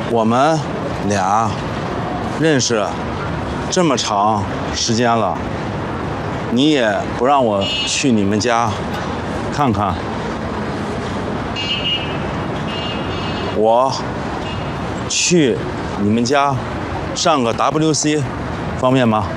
我们俩认识这么长时间了，你也不让我去你们家看看，我去你们家上个 WC， 方便吗？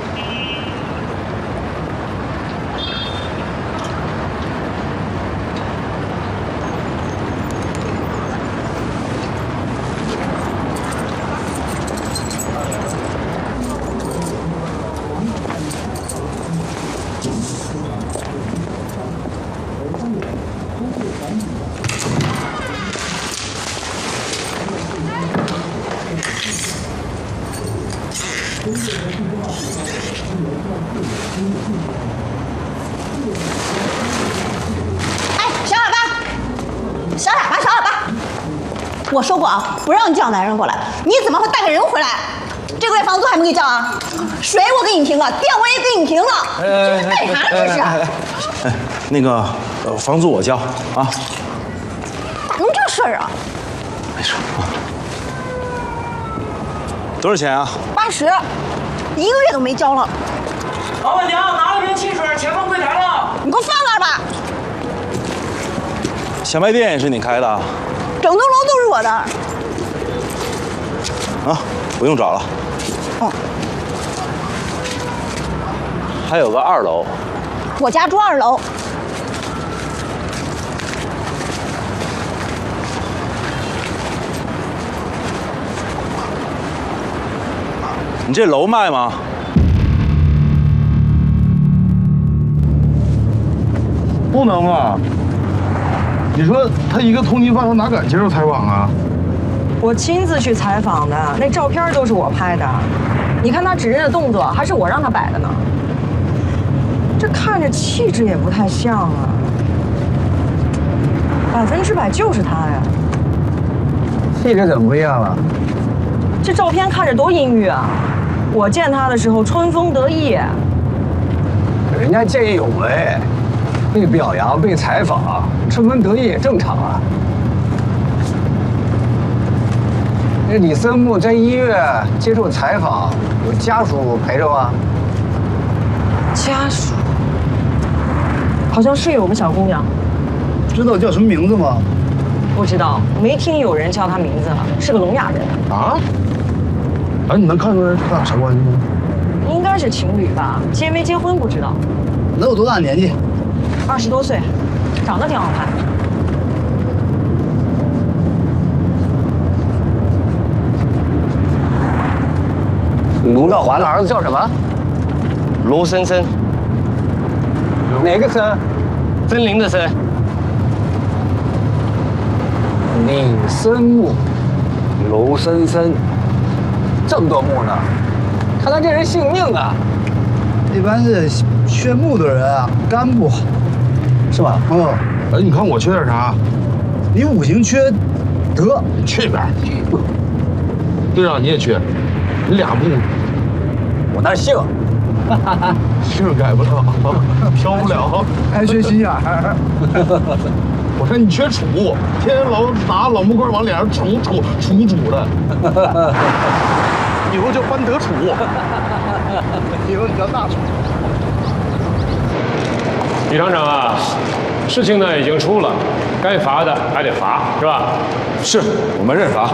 我说过啊，不让叫男人过来，你怎么会带个人回来？这个月房租还没给交啊？水我给你停了，电我也给你停了，这是干啥这是？ 那个房租我交啊。 咋弄这事儿啊？ 没事啊。多少钱啊 ？80，1个月都没交了。 老板娘，拿了瓶汽水，钱放柜台了。 你给我放那儿吧。 小卖店也是你开的？ 整栋楼都是我的。 啊，不用找了。 哦。 还有个2楼。 我家住2楼。 你这楼卖吗？ 不能啊！你说他一个通缉犯，他哪敢接受采访啊？ 我亲自去采访的，那照片都是我拍的。你看他指认的动作，还是我让他摆的呢。这看着气质也不太像啊，100%就是他呀。 气质怎么不一样了？ 这照片看着多阴郁啊！我见他的时候春风得意。 人家见义勇为，被表扬、被采访，春风得意也正常啊。那李森木在医院接受采访，有家属陪着吗？ 家属好像是有个小姑娘。 知道叫什么名字吗？ 不知道，没听有人叫她名字，是个聋哑人。 啊？哎，你能看出来他俩啥关系吗？ 应该是情侣吧，结没结婚不知道。 能有多大年纪 ？20多岁，长得挺好看。 卢道华的儿子叫什么？ 罗森森。 哪个森？ 森林的森。 李森木，娄森森，这么多木呢？看来这人姓命啊！ 一般是缺木的人啊，肝不好， 是吧？ 嗯。哎，你看我缺点啥？你5行缺德，你去呗。队长你也缺，你俩木， 我那姓， 姓改不了，飘不了，爱缺心眼儿。我说你缺杵，天天拿老木棍往脸上杵的，以后叫班德杵，以后你叫大杵。 李厂长啊，事情呢已经出了，该罚的还得罚，是吧？ 是，我们认罚。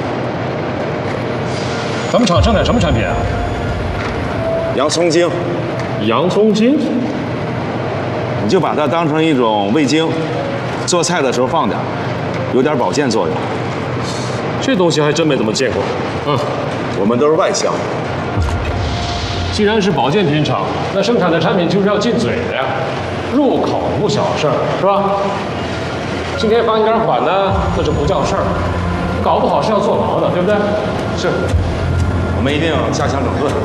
咱们厂生产什么产品啊？ 洋葱精。 洋葱精？ 你就把它当成一种味精，做菜的时候放点，有点保健作用。 这东西还真没怎么见过。 我们都是外销。 既然是保健品厂，那生产的产品就是要进嘴的呀，入口不小事儿，是吧？今天罚你点款呢，那就不叫事儿，搞不好是要坐牢的，对不对？ 是，我们一定加强整顿。